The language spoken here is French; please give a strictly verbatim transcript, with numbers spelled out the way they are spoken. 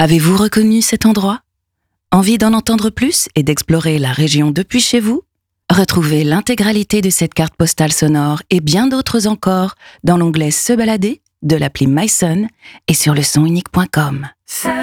Avez-vous reconnu cet endroit ? Envie d'en entendre plus et d'explorer la région depuis chez vous ? Retrouvez l'intégralité de cette carte postale sonore et bien d'autres encore dans l'onglet Se balader de l'appli myson et sur le son unique point com.